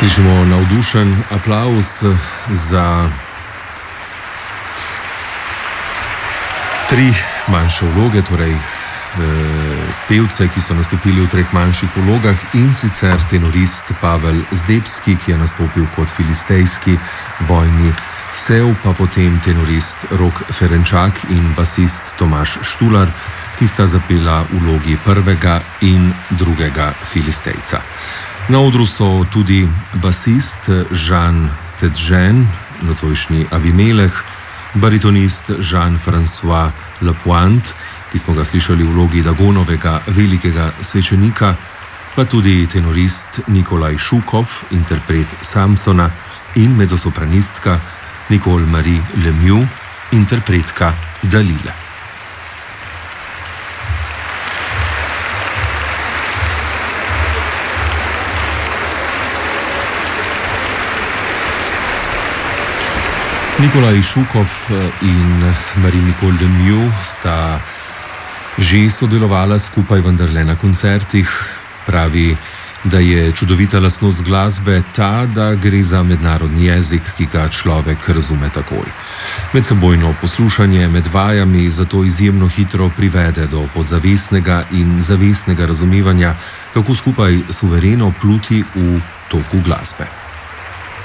Slišimo navdušen aplavz za tri manjše vloge, torej pevce, ki so nastopili v treh manjših vlogah, in sicer tenorist Pavel Zdebski, ki je nastopil kot filistejski vojni sev, pa potem tenorist Rok Ferenčak in basist Tomaž Štular, ki sta zapela vlogi prvega in drugega filistejca. Na odru so tudi basist Jean Tedžen, nocojšnji Abimeleh, baritonist Jean-François Lapointe, ki smo ga slišali v vlogi Dagonovega velikega svečenika, pa tudi tenorist Nikolaj Šukov, interpret Samsona, in mezzosopranistka Nicole Marie Lemieux, interpretka Dalile. Nikolaj Šukov in Marie-Nicole Lemieux sta že sodelovala skupaj, vendarle na koncertih. Pravi, da je čudovita lastnost glasbe ta, da gre za mednarodni jezik, ki ga človek razume takoj. Medsebojno poslušanje med vajami zato izjemno hitro privede do podzavestnega in zavestnega razumevanja, kako skupaj suvereno pluti v toku glasbe.